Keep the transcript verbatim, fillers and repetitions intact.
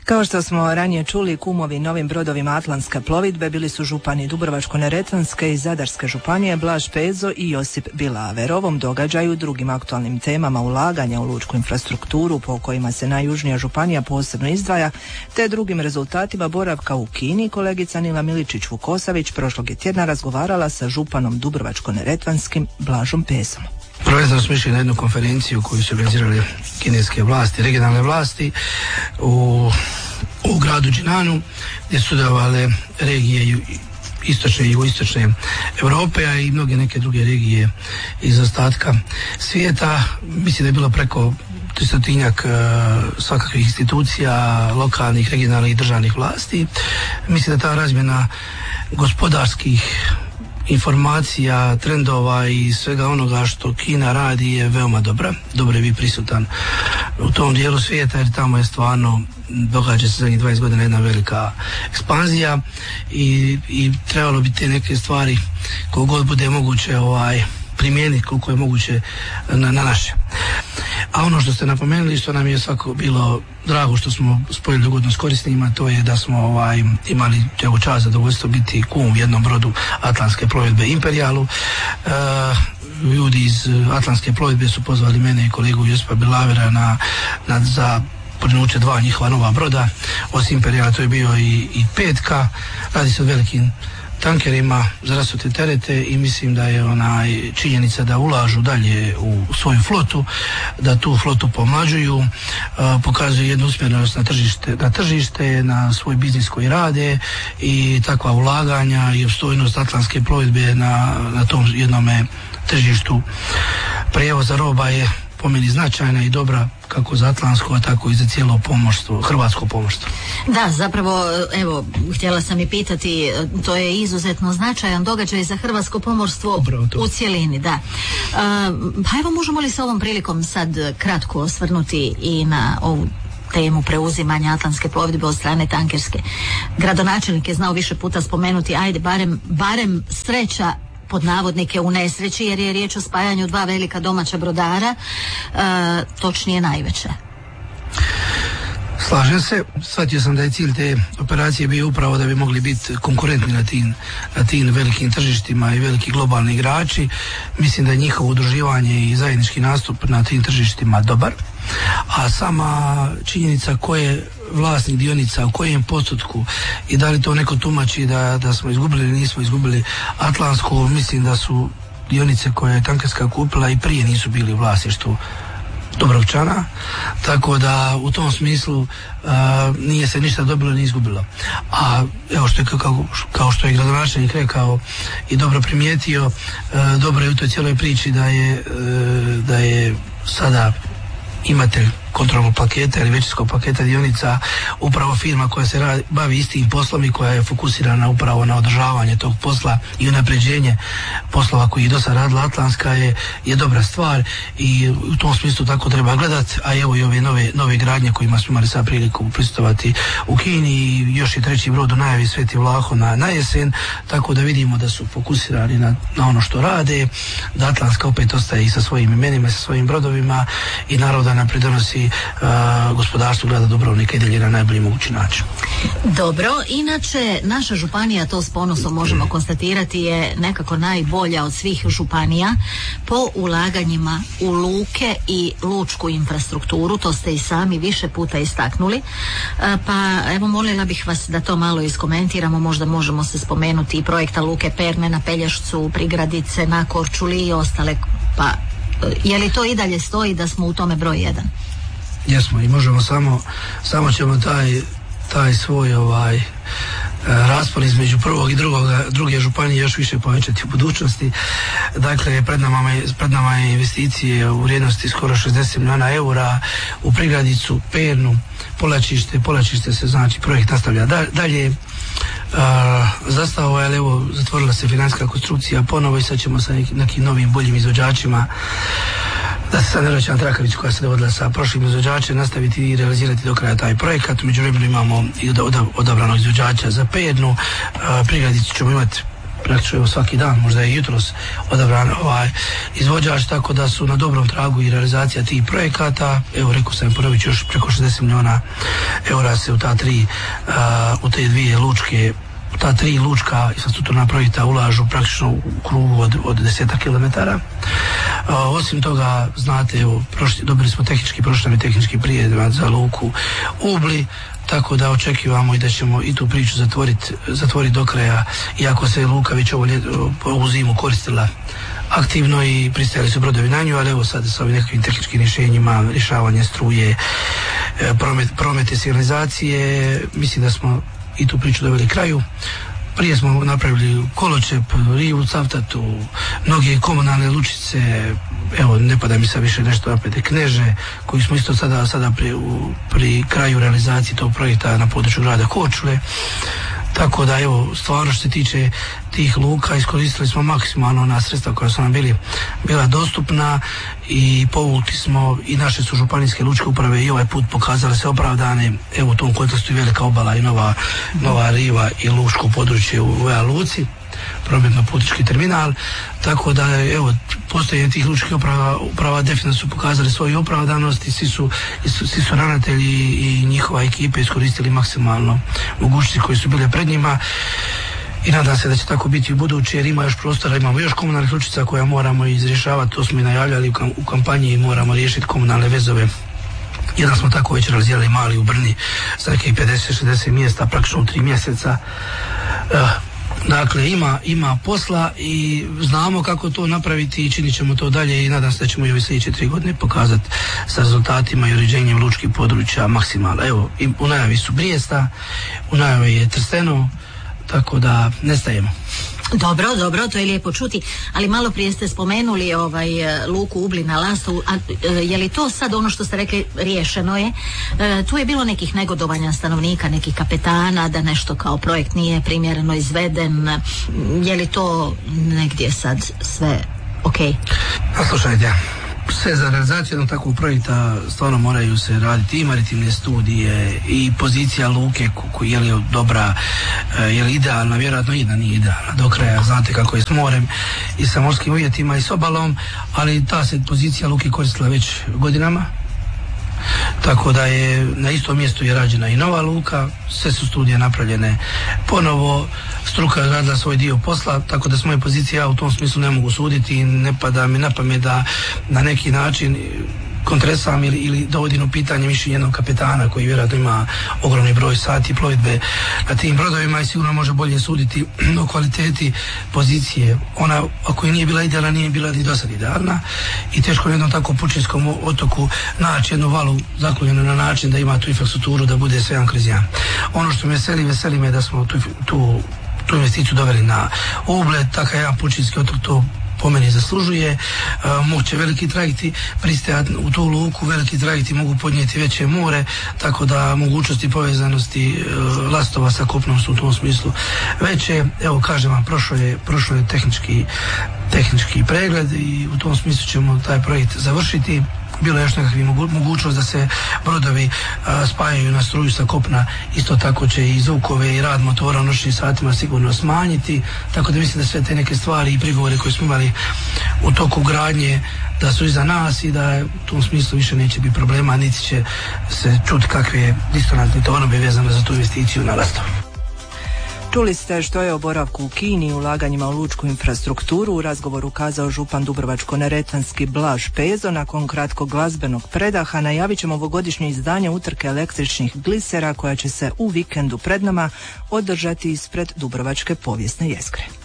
Kao što smo ranije čuli, kumovi novim brodovima Atlantske plovidbe bili su župani Dubrovačko-neretvanske i Zadarske županije Blaž Pezo i Josip Bilaver. Ovom događaju, drugim aktualnim temama ulaganja u lučku infrastrukturu po kojima se najjužnija županija posebno izdvaja, te drugim rezultatima boravka u Kini, kolegica Nila Miličić-Vukosavić prošlog je tjedna razgovarala sa županom Dubrovačko-neretvanskim Blažom Pezom. Prvenstveno smo išli na jednu konferenciju koju su organizirali kineske vlasti, regionalne vlasti u, u gradu Džinanu, gdje su sudjelovale regije istočne i jugoistočne Europe, a i mnoge neke druge regije iz ostatka svijeta. Mislim da je bilo preko tristotinjak svakakvih institucija, lokalnih, regionalnih i državnih vlasti. Mislim da ta razmjena gospodarskih informacija, trendova i svega onoga što Kina radi je veoma dobra. Dobro je biti prisutan u tom dijelu svijeta, jer tamo je stvarno događa se zadnjih dvadeset godina jedna velika ekspanzija i, i trebalo bi te neke stvari koliko god bude moguće ovaj, primijeniti koliko je moguće na, na naše. A ono što ste napomenuli, što nam je svako bilo drago što smo spojili dogodno s korisnima, to je da smo ovaj, imali evo čast zadovoljstvo biti kum u jednom brodu Atlantske plovidbe Imperijalu. E, ljudi iz Atlantske plovidbe su pozvali mene i kolegu Josipa Bilavera na, na, za podnuće dva njihova nova broda. Osim Imperijala to je bio i, i petka. Radi se o velikim tankerima za rasute terete i mislim da je onaj činjenica da ulažu dalje u svoju flotu, da tu flotu pomlađuju, uh, pokazuju jednu usmjerenost na tržište, na tržište, na svoj biznis koji rade i takva ulaganja i opstojnost Atlantske plovidbe na, na tom jednome tržištu prijevoza roba je po meni značajna i dobra kako za atlantsko, a tako i za cijelo pomorstvo, hrvatsko pomorstvo. Da, zapravo, evo, htjela sam i pitati, to je izuzetno značajan događaj za hrvatsko pomorstvo u cjelini, da. Uh, pa evo, možemo li se ovom prilikom sad kratko osvrnuti i na ovu temu preuzimanja Atlantske plovidbe od strane tankerske. Gradonačelnik je znao više puta spomenuti, ajde, barem, barem sreća pod navodnike u nesreći, jer je riječ o spajanju dva velika domaća brodara, e, točnije najveće. Slažem se, shvatio sam da je cilj te operacije bio upravo da bi mogli biti konkurentni na tim, na tim velikim tržištima i veliki globalni igrači. Mislim da je njihovo udruživanje i zajednički nastup na tim tržištima dobar, a sama činjenica ko je vlasnik dionica, u kojem postotku i da li to neko tumači da, da smo izgubili ili nismo izgubili Atlantsku, mislim da su dionice koje je tankerska kupila i prije nisu bili u vlasništvu Dubrovčana, tako da u tom smislu uh, nije se ništa dobilo ni izgubilo. A evo što je kao, kao što je gradonačelnik rekao i dobro primijetio, uh, dobro je u toj cijeloj priči da je, uh, da je sada imatelj kontrolnog paketa ili većinskog paketa dionica upravo firma koja se radi, bavi istim poslom i koja je fokusirana upravo na održavanje tog posla i unapređenje poslova koji je do sada radila Atlantska je, je dobra stvar i u tom smislu tako treba gledati, a evo i ove nove, nove gradnje kojima smo imali sad priliku prisustvovati u Kini i još i treći brod u najavi Sveti Vlaho na, na jesen, tako da vidimo da su fokusirani na, na ono što rade, da Atlantska opet ostaje i sa svojim imenima i sa svojim brodovima i naravno da nam pridonosi Uh, gospodarstvo grada Dubrovnika i dalje na najbolji mogući način. Dobro, inače naša županija, to s ponosom možemo konstatirati, je nekako najbolja od svih županija po ulaganjima u luke i lučku infrastrukturu, to ste i sami više puta istaknuli, uh, pa evo molila bih vas da to malo iskomentiramo, možda možemo se spomenuti i projekta Luke Perme na Pelješcu, Prigradice, na Korčuli i ostale, pa uh, je li to i dalje stoji da smo u tome broj jedan? Jesmo i možemo samo, samo ćemo taj, taj svoj ovaj raspon između prvog i drugog, druge županije još više povećati u budućnosti. Dakle, pred nama je, pred nama je investicije u vrijednosti skoro šezdeset milijuna eura u Prigradicu, Pernu, Polačište, Polačište se znači projekt nastavlja dalje. Uh, zastao je, ali evo zatvorila se financijska konstrukcija ponovo i sad ćemo sa nekim, nekim novim boljim izvođačima, da se sad ne vraćam Trakavić koja se dovodila sa prošlim izvođačem, nastaviti i realizirati do kraja taj projekat. Među vremenu imamo i odabranog izvođača za Pernu. Uh, Prigradicu ćemo imati praktično evo svaki dan, možda je jutros odabran ovaj izvođač, tako da su na dobrom tragu i realizacija tih projekata. Evo, rekao sam, ponovit ću, još preko šezdeset milijuna eura se u ta tri, uh, u te dvije lučke ta tri lučka infrastrukturna projekta ulažu praktično u krugu od, od desetak kilometara. Uh, osim toga, znate, evo, prošli, dobili smo tehnički, prošli tehnički prijevad za luku Ubli, tako da očekivamo i da ćemo i tu priču zatvoriti zatvorit do kraja, iako se luka već ovo ljeto, ovu zimu koristila aktivno i pristajali su brodovi na nju, ali evo sad sa ovim nekakvim tehničkim rješenjima, rješavanje struje, promet, promete, signalizacije, mislim da smo i tu priču doveli kraju. Prije smo napravili Koločep, Rivu, Cavtatu, mnoge komunalne lučice, evo, ne pada mi sad više nešto opet Kneže, koji smo isto sada, sada pri, u, pri kraju realizacije tog projekta na području grada Korčule. Tako da, evo, stvarno što se tiče tih luka, iskoristili smo maksimalno ona sredstva koja su nam bili, bila dostupna i povukli smo, i naše su županijske lučke uprave i ovaj put pokazale se opravdane. Evo, u tom kontekstu i Velika Obala i Nova, Nova Riva i lučko područje u Vela Luci, prometno-putnički terminal, tako da, evo, postoje tih lučkih uprava, uprava definitivno su pokazali svoju opravdanost i svi su, svi su ravnatelji i njihova ekipa iskoristili maksimalno mogućnosti koje su bile pred njima i nadam se da će tako biti u budući, jer ima još prostora, imamo još komunalnih lučica koja moramo izrješavati, to smo i najavljali u kampanji, moramo riješiti komunalne vezove. Jedan smo tako već realizirali mali u Brni za nekih pedeset šezdeset mjesta, praktično u tri mjeseca. Dakle, ima, ima posla i znamo kako to napraviti i činit ćemo to dalje i nadam se da ćemo i ove sljedeće tri godine pokazati sa rezultatima i uređenjem lučkih područja maksimalno. Evo, u najavi su Brijesta, u najavi je Trsteno, tako da ne stajemo. Dobro, dobro, to je lijepo čuti, ali malo prije ste spomenuli ovaj luku Ubli na Lastovu, a je li to sad ono što ste rekli riješeno je? E, tu je bilo nekih negodovanja stanovnika, nekih kapetana, da nešto kao projekt nije primjereno izveden, je li to negdje sad sve ok? Poslušajte, sve za realizaciju jednog takvog projekta stvarno moraju se raditi i maritimne studije i pozicija luke koja je li dobra, je li idealna, vjerojatno i da nije idealna do kraja, znate kako je s morem i sa morskim uvjetima i s obalom, ali ta se pozicija luke koristila već godinama, tako da je na istom mjestu je rađena i nova luka, sve su studije napravljene ponovo, struka je radila svoj dio posla, tako da s moje pozicije ja u tom smislu ne mogu suditi i ne pada mi na pamet da na neki način kontresam ili, ili dovodim u pitanje mišljenje jednog kapetana koji vjerojatno ima ogromni broj sati plovidbe na tim brodovima i sigurno može bolje suditi o kvaliteti pozicije. Ona, ako je nije bila idealna, nije bila ni dosad idealna i teško na jednom tako pučinskom otoku naći jednu valu zaklonjenu na način da ima tu infrastrukturu da bude sve jedan kroz jedan. Ono što me veseli, veseli me da smo tu, tu, tu investiciju doveli na ugled, takav jedan pučinski otok to po meni zaslužuje. Uh, moće veliki trajekti pristajati u tu luku, veliki trajekti mogu podnijeti veće more, tako da mogućnosti povezanosti uh, Lastova sa kopnom su u tom smislu veće. Evo, kažem vam, prošlo je, prošlo je tehnički, tehnički pregled i u tom smislu ćemo taj projekt završiti. Bilo je još nekakvih mogućnost da se brodovi a, spajaju na struju sa kopna, isto tako će i zvukove i rad motora u noćnim satima sigurno smanjiti, tako da mislim da sve te neke stvari i prigovore koje smo imali u toku gradnje da su iza nas i da u tom smislu više neće biti problema, niti će se čuti kakve disonantne tonove vezane za tu investiciju na Lastovu. Čuli ste što je o boravku u Kini i ulaganjima u lučku infrastrukturu. U razgovoru kazao župan Dubrovačko-neretvanski Blaž Pezo. Nakon kratkog glazbenog predaha najavit ćemo ovogodišnje izdanje utrke električnih glisera koja će se u vikendu pred nama održati ispred Dubrovačke povijesne jezgre.